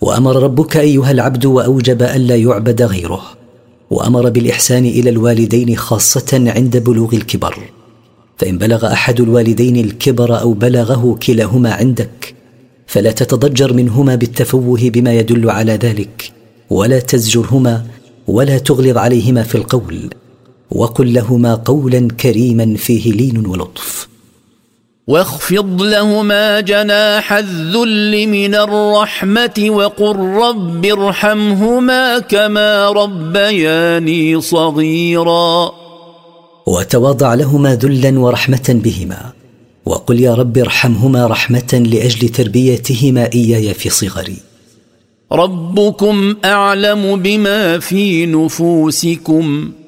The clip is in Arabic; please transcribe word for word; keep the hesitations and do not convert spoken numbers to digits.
وأمر ربك أيها العبد وأوجب ألا يعبد غيره، وأمر بالإحسان إلى الوالدين خاصة عند بلوغ الكبر، فإن بلغ أحد الوالدين الكبر أو بلغه كلاهما عندك فلا تتضجر منهما بالتفوه بما يدل على ذلك، ولا تزجرهما ولا تغلظ عليهما في القول، وقل لهما قولا كريما فيه لين ولطف. واخفض لهما جناح الذل من الرحمة وقل رب ارحمهما كما ربياني صغيرا. وتواضع لهما ذلا ورحمة بهما، وقل يا رب ارحمهما رحمة لأجل تربيتهما إياي في صغري. ربكم أعلم بما في نفوسكم